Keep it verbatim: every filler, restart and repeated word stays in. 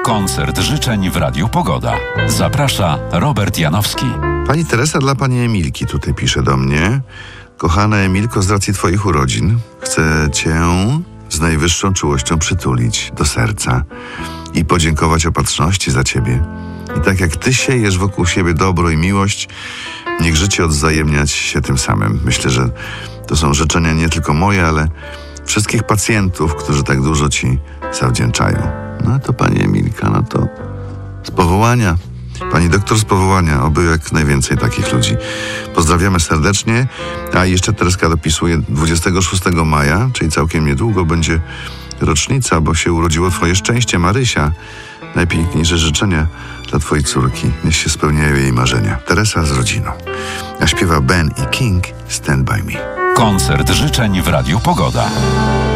Koncert życzeń w Radiu Pogoda. Zaprasza Robert Janowski. Pani Teresa dla pani Emilki tutaj pisze do mnie. Kochana Emilko, z racji twoich urodzin chcę cię z najwyższą czułością przytulić do serca i podziękować opatrzności za ciebie. I tak jak ty siejesz wokół siebie dobro i miłość, niech życie odwzajemniać się tym samym. Myślę, że to są życzenia nie tylko moje, ale wszystkich pacjentów, którzy tak dużo ci zawdzięczają. No to pani Emilka, no to z powołania, pani doktor z powołania, oby jak najwięcej takich ludzi. Pozdrawiamy serdecznie, a jeszcze Tereska dopisuje dwudziestego szóstego maja, czyli całkiem niedługo będzie rocznica, bo się urodziło twoje szczęście, Marysia. Najpiękniejsze życzenia dla twojej córki. Niech się spełniają jej marzenia. Teresa z rodziną. A śpiewa Ben i King Stand By Me. Koncert życzeń w Radiu Pogoda.